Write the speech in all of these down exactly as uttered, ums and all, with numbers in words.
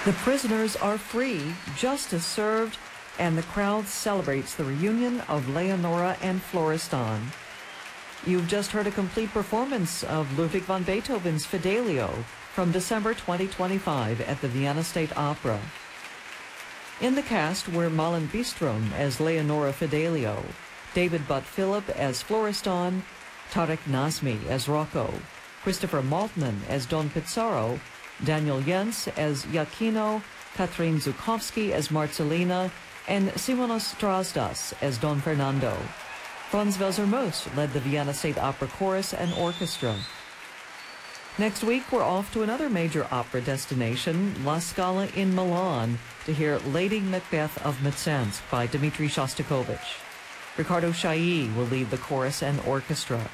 The prisoners are free, justice served, and the crowd celebrates the reunion of Leonora and Florestan. You've just heard a complete performance of Ludwig van Beethoven's Fidelio from December twenty twenty-five at the Vienna State Opera. In the cast were Malin Bistrom as Leonora Fidelio, David Butt Phillip as Florestan, Tarek Nazmi as Rocco, Christopher Maltman as Don Pizarro, Daniel Jens as Iachino, Katrin Zukovsky as Marcelina, and Simonos Strasdas as Don Fernando. Franz Welser-Moos led the Vienna State Opera Chorus and Orchestra. Next week, we're off to another major opera destination, La Scala in Milan, to hear Lady Macbeth of Mtsensk by Dmitri Shostakovich. Ricardo Chailly will lead the chorus and orchestra.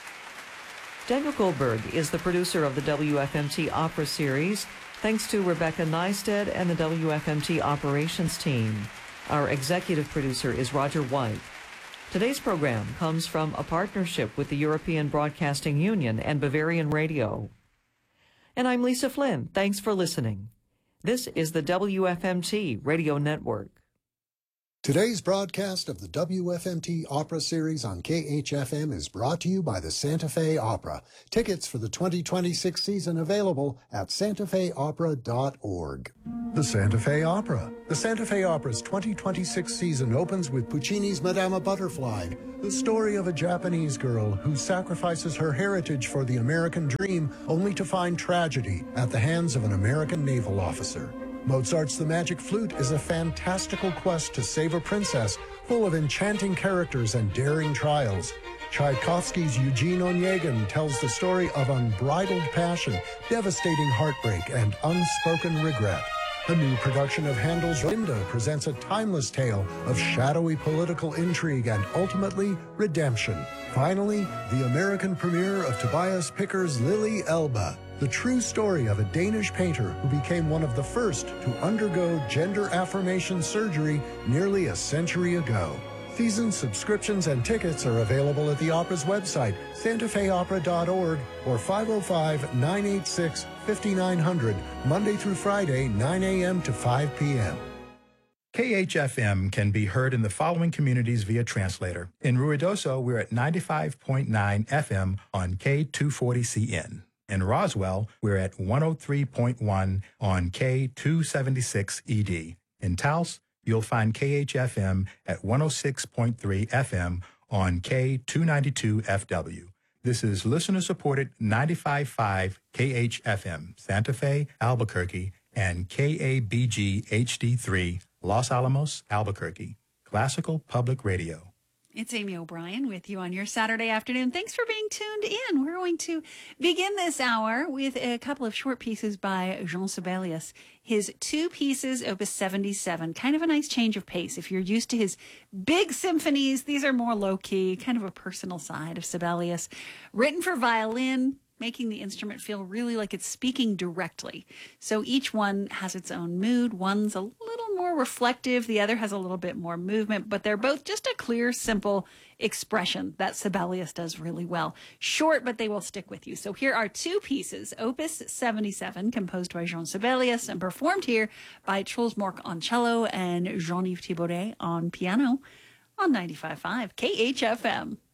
Daniel Goldberg is the producer of the W F M T Opera Series, thanks to Rebecca Neisted and the W F M T operations team. Our executive producer is Roger White. Today's program comes from a partnership with the European Broadcasting Union and Bavarian Radio. And I'm Lisa Flynn. Thanks for listening. This is the W F M T Radio Network. Today's broadcast of the W F M T Opera Series on K H F M is brought to you by the Santa Fe Opera. Tickets for the twenty twenty-six season available at santa fe opera dot org. The Santa Fe Opera. The Santa Fe Opera's twenty twenty-six season opens with Puccini's Madama Butterfly, the story of a Japanese girl who sacrifices her heritage for the American dream only to find tragedy at the hands of an American naval officer. Mozart's The Magic Flute is a fantastical quest to save a princess, full of enchanting characters and daring trials. Tchaikovsky's Eugene Onegin tells the story of unbridled passion, devastating heartbreak, and unspoken regret. A new production of Handel's Rinda presents a timeless tale of shadowy political intrigue and, ultimately, redemption. Finally, the American premiere of Tobias Picker's Lily Elba, the true story of a Danish painter who became one of the first to undergo gender affirmation surgery nearly a century ago. Season subscriptions and tickets are available at the opera's website, santa fe opera dot org, or five oh five, nine eight six, five nine zero zero, Monday through Friday, nine a.m. to five p.m. K H F M can be heard in the following communities via translator. In Ruidoso, we're at ninety-five point nine F M on K two forty C N. In Roswell, we're at one oh three point one on K two seventy-six E D. In Taos, you'll find K H F M at one oh six point three F M on K two ninety-two F W. This is listener-supported ninety-five point five K H F M, Santa Fe, Albuquerque, and K A B G H D three, Los Alamos, Albuquerque. Classical Public Radio. It's Amy O'Brien with you on your Saturday afternoon. Thanks for being tuned in. We're going to begin this hour with a couple of short pieces by Jean Sibelius. His two pieces, Opus seventy-seven, kind of a nice change of pace. If you're used to his big symphonies, these are more low-key, kind of a personal side of Sibelius. Written for violin, making the instrument feel really like it's speaking directly. So each one has its own mood. One's a little more reflective. The other has a little bit more movement, but they're both just a clear, simple expression that Sibelius does really well. Short, but they will stick with you. So here are two pieces. Opus seventy-seven, composed by Jean Sibelius and performed here by Truls Mork on cello and Jean-Yves Thibaudet on piano on ninety-five point five K H F M.